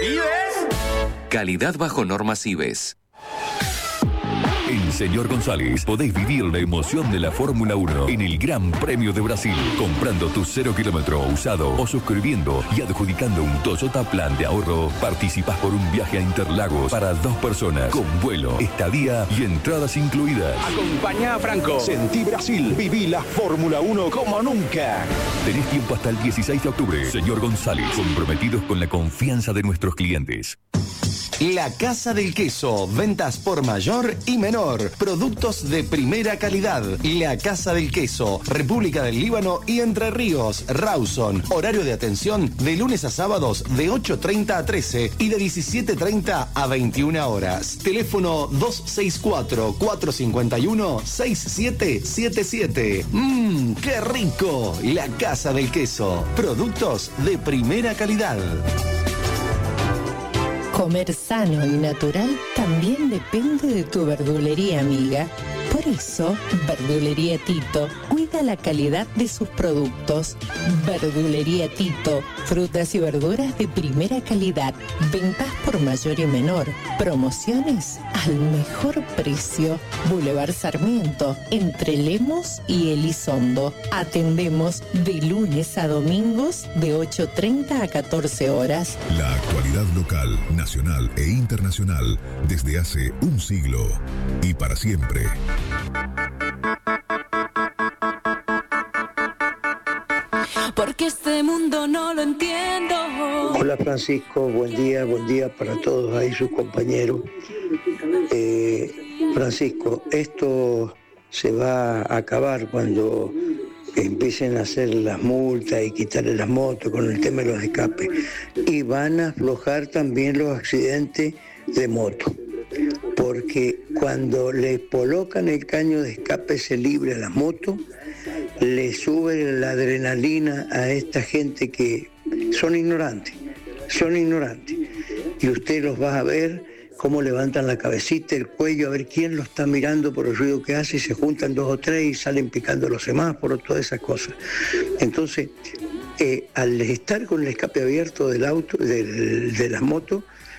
¿Ives? Calidad bajo normas IBES. En Señor González podéis vivir la emoción de la Fórmula 1 en el Gran Premio de Brasil, comprando tu 0 kilómetro usado o suscribiendo y adjudicando un Toyota Plan de ahorro. Participas por un viaje a Interlagos para 2 personas, con vuelo, estadía y entradas incluidas. Acompañá a Franco. Sentí Brasil, viví la Fórmula 1 como nunca. Tenés tiempo hasta el 16 de octubre. Señor González, comprometidos con la confianza de nuestros clientes. La Casa del Queso, ventas por mayor y menor, productos de primera calidad. La Casa del Queso, República del Líbano y Entre Ríos, Rawson. Horario de atención de lunes a sábados de 8:30 a 13 y de 17:30 a 21 horas. Teléfono 264-451-6777. ¡Qué rico! La Casa del Queso, productos de primera calidad. Comer sano y natural también depende de tu verdulería, amiga. Por eso, Verdulería Tito cuida la calidad de sus productos. Verdulería Tito, frutas y verduras de primera calidad, ventas por mayor y menor, promociones al mejor precio. Boulevard Sarmiento, entre Lemos y Elizondo. Atendemos de lunes a domingos de 8:30 a 14 horas. La actualidad local, nacional e internacional desde hace un siglo y para siempre. Porque este mundo no lo entiendo. Hola Francisco, buen día para todos ahí sus compañeros. Francisco, esto se va a acabar cuando empiecen a hacer las multas y quitarle las motos con el tema de los escapes. Y van a aflojar también los accidentes de moto. Porque cuando le colocan el caño de escape se libre a las motos, le sube la adrenalina a esta gente que son ignorantes. Y usted los va a ver cómo levantan la cabecita, el cuello, a ver quién lo está mirando por el ruido que hace, y se juntan 2 o 3 y salen picando los semáforos, todas esas cosas. Entonces, al estar con el escape abierto del auto, de las motos,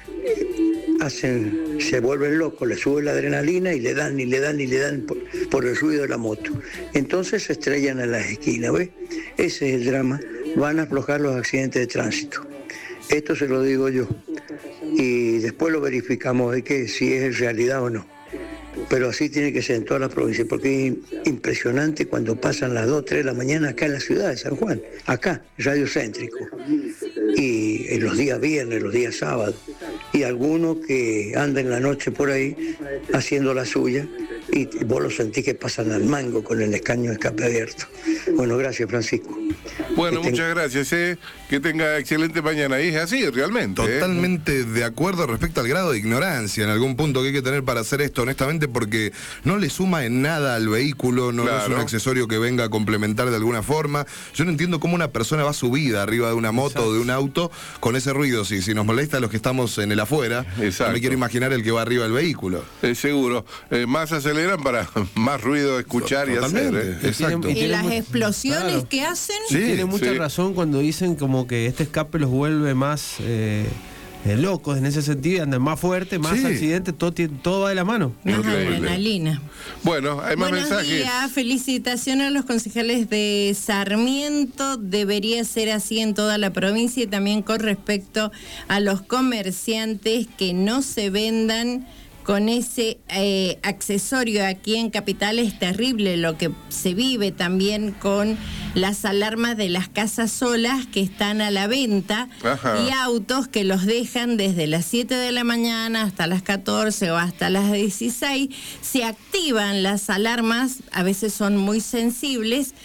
se vuelven locos, le sube la adrenalina y le dan por el ruido de la moto. Entonces se estrellan en las esquinas, ¿ves? Ese es el drama. Van a aflojar los accidentes de tránsito. Esto se lo digo yo. Y después lo verificamos de que si es realidad o no. Pero así tiene que ser en toda la provincia, porque es impresionante cuando pasan las 2, 3 de la mañana acá en la ciudad de San Juan, acá, Radio Céntrico, y en los días viernes, los días sábados, y algunos que andan en la noche por ahí haciendo la suya, y vos lo sentís que pasan al mango con el escaño de escape abierto. Bueno, gracias Francisco. Bueno, muchas gracias, que tenga excelente mañana. Y es así, realmente. Totalmente de acuerdo respecto al grado de ignorancia en algún punto que hay que tener para hacer esto, honestamente, porque no le suma en nada al vehículo, no es un accesorio que venga a complementar de alguna forma. Yo no entiendo cómo una persona va subida arriba de una moto o de un auto con ese ruido. Si nos molesta a los que estamos en el afuera, no me quiero imaginar el que va arriba del vehículo. Seguro. Más aceleran para más ruido escuchar y hacer. Exacto. Y las explosiones que hacen. Sí, tiene mucha razón cuando dicen como que este escape los vuelve más locos en ese sentido, andan más fuerte, más accidentes, todo va de la mano. Más adrenalina. Bueno, hay más mensajes. Buenos días, felicitaciones a los concejales de Sarmiento, debería ser así en toda la provincia, y también con respecto a los comerciantes que no se vendan con ese accesorio. Aquí en Capital es terrible lo que se vive también con las alarmas de las casas solas que están a la venta. Ajá. Y autos que los dejan desde las 7 de la mañana hasta las 14 o hasta las 16. Se activan las alarmas, a veces son muy sensibles,